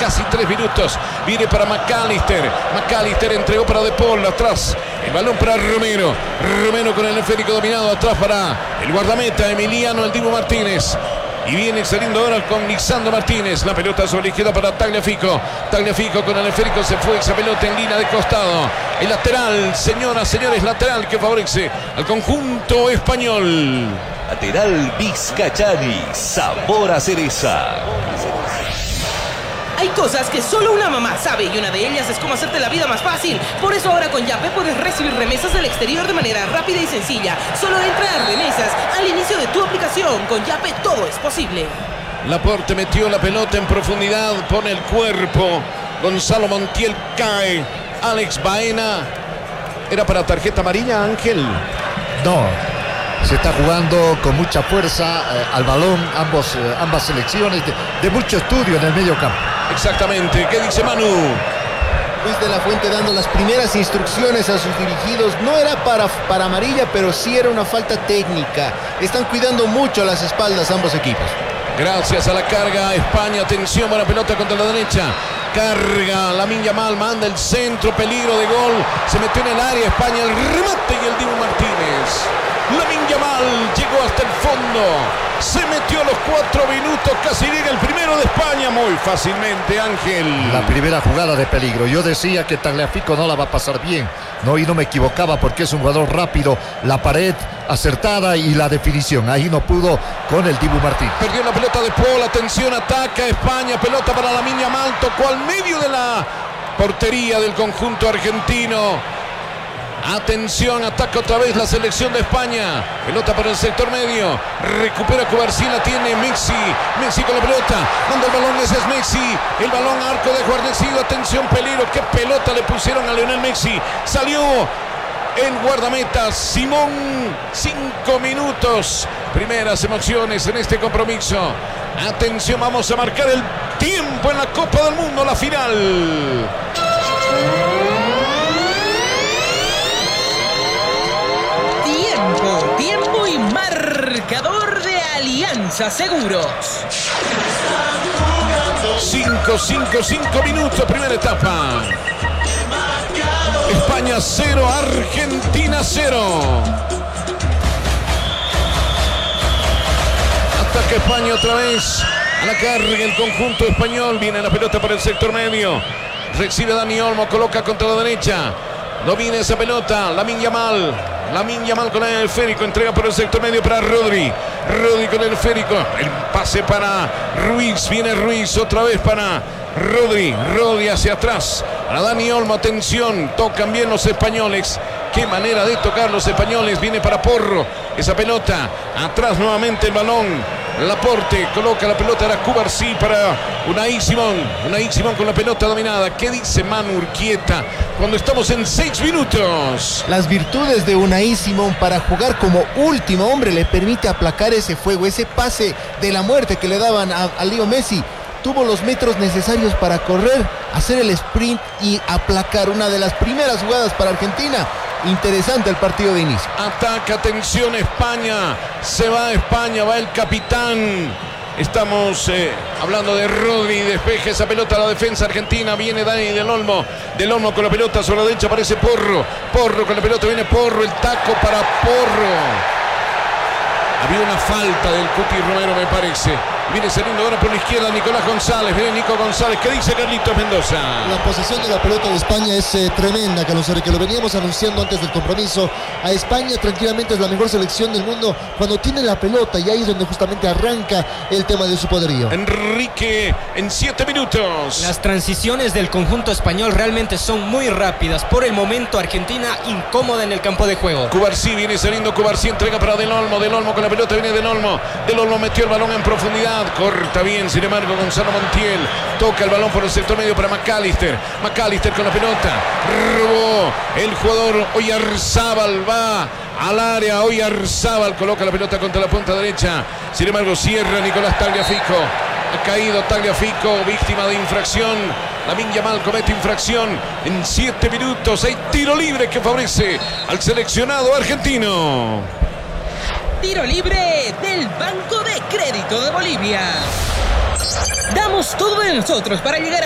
casi 3 minutos. Viene para McAllister. McAllister entregó para De Paul. Atrás el balón para Romero. Romero con el esférico dominado. Atrás para el guardameta Emiliano El Dibu Martínez. Y viene saliendo ahora con Lisandro Martínez. La pelota sobre la izquierda para Tagliafico. Tagliafico con el esférico. Se fue esa pelota en línea de costado. El lateral, señoras, señores, lateral que favorece al conjunto español. Lateral Vizcachani. Sabor a cereza. Hay cosas que solo una mamá sabe y una de ellas es cómo hacerte la vida más fácil. Por eso ahora con Yape puedes recibir remesas del exterior de manera rápida y sencilla. Solo entra a remesas al inicio de tu aplicación. Con Yape todo es posible. Laporte metió la pelota en profundidad, pone el cuerpo. Gonzalo Montiel cae. Alex Baena. ¿Era para tarjeta amarilla, Ángel? No. Se está jugando con mucha fuerza al balón, ambas selecciones, de mucho estudio en el medio campo. Exactamente. ¿Qué dice Manu? Luis de la Fuente dando las primeras instrucciones a sus dirigidos. No era para amarilla, pero sí era una falta técnica. Están cuidando mucho las espaldas ambos equipos. Gracias a la carga España. Atención, buena pelota contra la derecha. Carga Lamine Yamal, manda el centro, peligro de gol. Se metió en el área España, el remate y el Dibu Martínez. Lamine Yamal llegó hasta el fondo. Se metió a los 4 minutos. Casi llega el primero de España muy fácilmente, Ángel. La primera jugada de peligro. Yo decía que Tagliafico no la va a pasar bien. No, y no me equivocaba porque es un jugador rápido. La pared acertada y la definición. Ahí no pudo con el Dibu Martínez. Perdió la pelota de Paul. Atención, ataca España. Pelota para Lamine Yamal. Tocó al medio de la portería del conjunto argentino. Atención, ataca otra vez la selección de España. Pelota para el sector medio. Recupera Cubarsí, la tiene Messi. Messi con la pelota. Manda el balón, ese es Messi. El balón arco de guardecido. Atención, peligro. Qué pelota le pusieron a Lionel Messi. Salió el guardameta Simón. 5 minutos. Primeras emociones en este compromiso. Atención, vamos a marcar el tiempo en la Copa del Mundo, la final. Tiempo y marcador de Alianza Seguros. 5 minutos, primera etapa. España 0, Argentina 0. Ataca España otra vez. A la carga el conjunto español. Viene la pelota para el sector medio. Recibe Dani Olmo, coloca contra la derecha. Domina esa pelota, Lamine Yamal con el esférico, entrega por el sector medio para Rodri. Rodri con el esférico, el pase para Ruiz, viene Ruiz otra vez para Rodri. Rodri hacia atrás, a Dani Olmo, atención, tocan bien los españoles. Qué manera de tocar los españoles, viene para Porro, esa pelota, atrás nuevamente el balón. Laporte coloca la pelota, era Cubarsí para Unai Simón. Unai Simón con la pelota dominada. ¿Qué dice Manu Urquieta cuando estamos en 6 minutos? Las virtudes de Unai Simón para jugar como último hombre le permite aplacar ese fuego, ese pase de la muerte que le daban a Leo Messi. Tuvo los metros necesarios para correr, hacer el sprint y aplacar una de las primeras jugadas para Argentina. Interesante el partido de inicio. Ataca, atención España. Se va España, va el capitán. Estamos hablando de Rodri. Despeja esa pelota a la defensa argentina. Viene Dani Del Olmo. Del Olmo con la pelota sobre la derecha aparece Porro. Porro con la pelota, viene Porro. El taco para Porro. Había una falta del Cuti Romero, me parece. Viene saliendo ahora por la izquierda Nicolás González. Viene Nico González. ¿Qué dice Carlitos Mendoza? La posesión de la pelota de España es tremenda, que lo veníamos anunciando antes del compromiso. A España tranquilamente es la mejor selección del mundo cuando tiene la pelota, y ahí es donde justamente arranca el tema de su poderío. Enrique en 7 minutos. Las transiciones del conjunto español realmente son muy rápidas. Por el momento Argentina incómoda en el campo de juego. Cubarsí viene saliendo, Cubarsí entrega para Del Olmo. Del Olmo con la pelota, viene Del Olmo. Del Olmo metió el balón en profundidad. Corta bien, sin embargo, Gonzalo Montiel. Toca el balón por el sector medio para McAllister. McAllister con la pelota. Robó el jugador Oyarzábal. Va al área. Oyarzábal coloca la pelota contra la punta derecha. Sin embargo, cierra Nicolás Tagliafico. Ha caído Tagliafico, víctima de infracción. Lamine Yamal comete infracción en 7 minutos. Hay tiro libre que favorece al seleccionado argentino. Tiro libre del Banco de Crédito de Bolivia. Damos todo de nosotros para llegar a